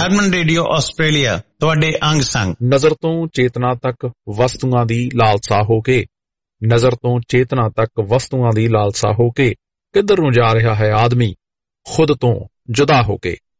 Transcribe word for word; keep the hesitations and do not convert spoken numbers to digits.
ਹਰਮਨ radio Australia ਤੁਹਾਡੇ ਅੰਗ ਸੰਗ। ਨਜ਼ਰ ਤੋਂ ਚੇਤਨਾ ਤੱਕ ਵਸਤੂਆਂ ਦੀ ਲਾਲਸਾ ਹੋ ਕੇ, ਨਜ਼ਰ ਤੋਂ ਚੇਤਨਾ ਤੱਕ ਵਸਤੂਆਂ ਦੀ ਲਾਲਸਾ ਹੋ ਕੇ ਕਿੱਧਰ ਨੂੰ ਜਾ ਰਿਹਾ ਹੈ ਆਦਮੀ ਖੁਦ ਤੋਂ ਜੁਦਾ ਹੋ ਕੇ।